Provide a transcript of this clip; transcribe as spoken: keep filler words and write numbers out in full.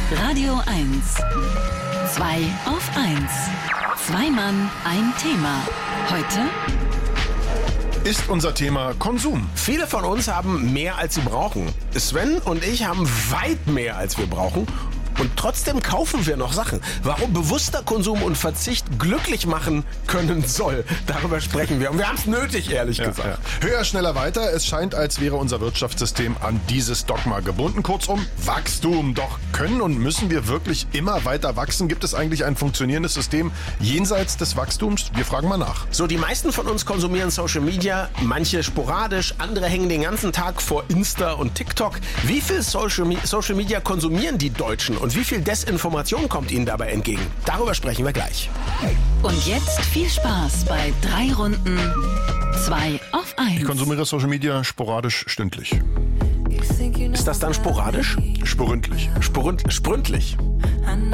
Radio eins. Zwei auf eins. Zwei Mann, ein Thema. Heute ist unser Thema Konsum. Viele von uns haben mehr, als sie brauchen. Sven und ich haben weit mehr, als wir brauchen. Und trotzdem kaufen wir noch Sachen. Warum bewusster Konsum und Verzicht glücklich machen können soll, darüber sprechen wir. Und wir haben es nötig, ehrlich Ja, gesagt. ja. Höher, schneller, weiter. Es scheint, als wäre unser Wirtschaftssystem an dieses Dogma gebunden. Kurzum, Wachstum. Doch können und müssen wir wirklich immer weiter wachsen? Gibt es eigentlich ein funktionierendes System jenseits des Wachstums? Wir fragen mal nach. So, die meisten von uns konsumieren Social Media, manche sporadisch, andere hängen den ganzen Tag vor Insta und TikTok. Wie viel Social, Me- Social Media konsumieren die Deutschen? Und wie viel Desinformation kommt ihnen dabei entgegen? Darüber sprechen wir gleich. und jetzt viel Spaß bei drei Runden, zwei auf eins. Ich konsumiere Social Media sporadisch stündlich. Ist das dann sporadisch? Sporündlich. Sporünd, spründlich.